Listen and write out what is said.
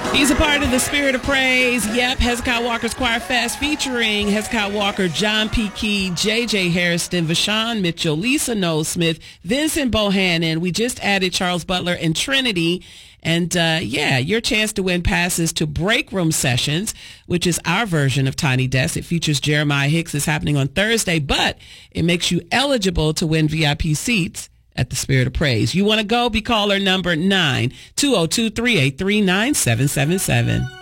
He's a part of the Spirit of Praise. Yep, Hezekiah Walker's Choir Fest featuring Hezekiah Walker, John P. Key, J.J. Harrison, Vashawn Mitchell, Lisa Noel Smith, Vincent Bohannon. We just added Charles Butler and Trinity. And, your chance to win passes to Break Room Sessions, which is our version of Tiny Desk. It features Jeremiah Hicks. It's happening on Thursday, but it makes you eligible to win VIP seats at the Spirit of Praise. You want to go? Be caller number 9 202-383-9777.